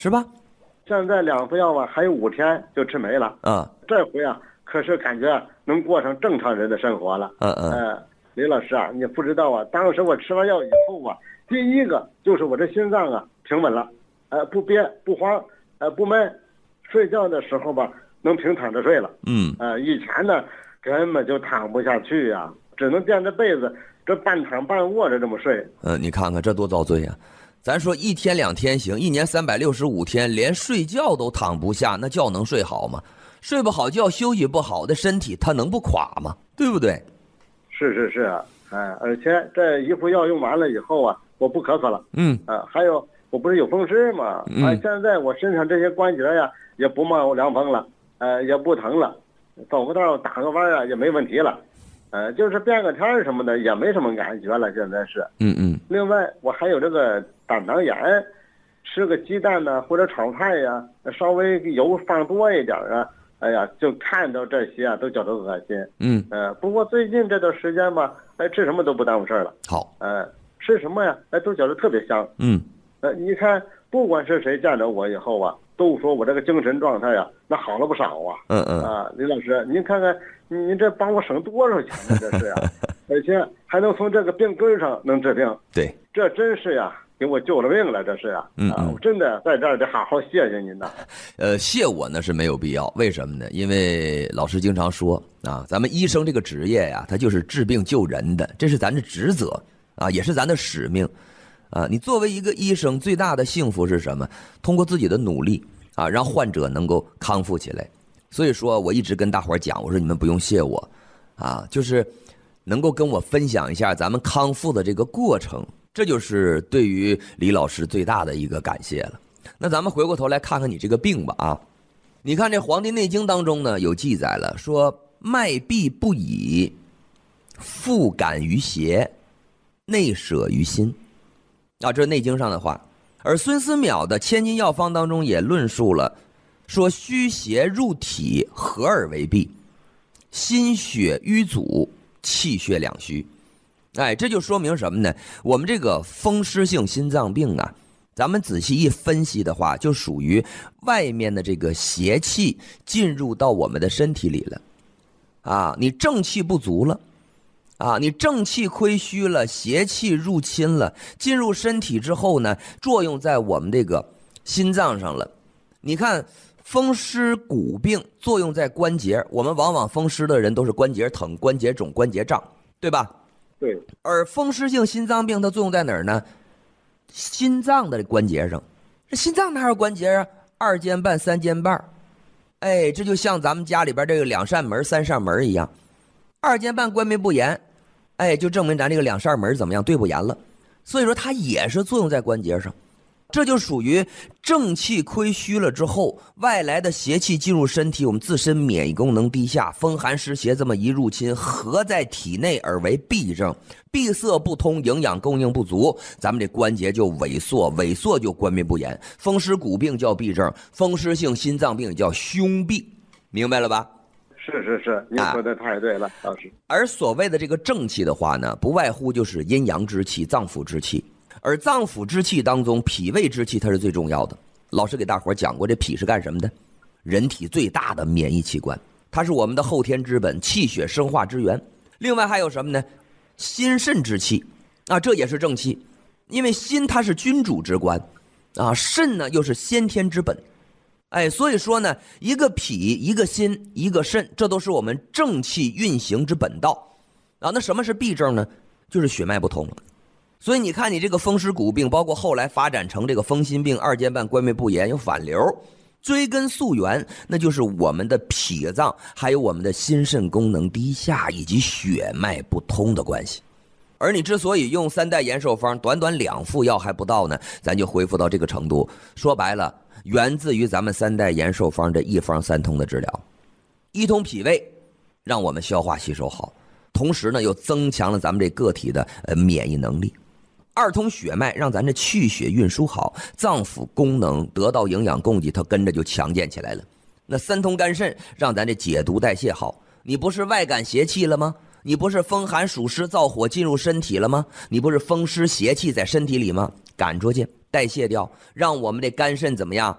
是吧？ 现在2副药吧，还有5天就吃没了。这回啊，可是感觉能过上正常人的生活了。李老师啊，你不知道啊，当时我吃完药以后啊，第一个就是我这心脏啊平稳了，不憋不慌，不闷，睡觉的时候吧能平躺着睡了。以前呢根本就躺不下去呀，只能垫着被子，这半躺半卧着这么睡。 你看看这多遭罪啊！咱说1天2天行，一年365天，连睡觉都躺不下，那觉能睡好吗？睡不好觉，休息不好的身体，它能不垮吗？对不对？ 是啊，而且这1副药用完了以后啊，我不咳嗽了。还有我不是有风湿吗？现在我身上这些关节呀，也不冒凉风了，也不疼了，走个道打个弯啊也没问题了，就是变个天什么的也没什么感觉了，现在是。另外我还有这个胆囊炎，吃个鸡蛋呢或者炒菜呀，稍微油放多一点啊。哎呀，就看到这些啊，都觉得恶心。不过最近这段时间吧，吃什么都不耽误事了。 好， 吃什么呀，都觉得特别香。你看，不管是谁见着我以后啊，都说我这个精神状态呀，那好了不少啊。李老师，您看看，您这帮我省多少钱呢？这是呀，而且还能从这个病根上能治病。 对， 这真是呀。给我救了命了，这是啊！我真的在这儿得好好谢谢您呐。 谢我呢是没有必要，为什么呢？因为老师经常说啊，咱们医生这个职业呀，他就是治病救人的，这是咱的职责啊，也是咱的使命啊。你作为一个医生，最大的幸福是什么？通过自己的努力啊，让患者能够康复起来。所以说，我一直跟大伙儿讲，我说你们不用谢我啊，就是能够跟我分享一下咱们康复的这个过程。这就是对于李老师最大的一个感谢了。那咱们回过头来看看你这个病吧啊，你看这《黄帝内经》当中呢有记载了，说脉闭不已，腹感于胁，内舍于心啊，这是《内经》上的话。而孙思邈的《千金药方》当中也论述了，说虚邪入体，合而为闭，心血瘀阻，气血两虚。这就说明什么呢？我们这个风湿性心脏病啊，咱们仔细一分析的话，就属于外面的这个邪气进入到我们的身体里了啊，你正气不足了啊，你正气亏虚了，邪气入侵了，进入身体之后呢，作用在我们这个心脏上了。你看风湿骨病作用在关节，我们往往风湿的人都是关节疼、关节肿、关节胀，对吧？ 对， 而风湿性心脏病它作用在哪儿呢？心脏的关节上。这心脏哪有关节啊？2间半、3间半。这就像咱们家里边这个2扇门、3扇门一样，2间半关闭不严，就证明咱这个2扇门怎么样对不严了。所以说它也是作用在关节上。这就属于正气亏虚了之后，外来的邪气进入身体，我们自身免疫功能低下，风寒湿邪这么一入侵，合在体内而为闭症，闭塞不通，营养供应不足，咱们这关节就萎缩，萎缩就关闭不严，风湿骨病叫闭症，风湿性心脏病叫胸痹，明白了吧？ 是，您说的太对了，老师。 而所谓的这个正气的话呢，不外乎就是阴阳之气、脏腑之气。而脏腑之气当中，脾胃之气它是最重要的。老师给大伙讲过，这脾是干什么的？人体最大的免疫器官，它是我们的后天之本，气血生化之源。另外还有什么呢？心肾之气啊，这也是正气，因为心它是君主之官啊，肾呢又是先天之本。所以说呢，一个脾，一个心，一个肾，这都是我们正气运行之本道啊。那什么是闭症呢？就是血脉不通了。所以你看，你这个风湿骨病，包括后来发展成这个风心病、2间半关闭不严，有反流，追根溯源，那就是我们的脾脏还有我们的心肾功能低下以及血脉不通的关系。而你之所以用3代延寿方，短短2副药还不到呢，咱就恢复到这个程度。说白了，源自于咱们3代延寿方这一方3通的治疗，一通脾胃，让我们消化吸收好，同时呢又增强了咱们这个体的免疫能力。2通血脉，让咱这气血运输好，脏腑功能得到营养供给，它跟着就强健起来了。那3通肝肾，让咱这解毒代谢好。你不是外感邪气了吗？你不是风寒暑湿燥火进入身体了吗？你不是风湿邪气在身体里吗？赶出去，代谢掉，让我们这肝肾怎么样？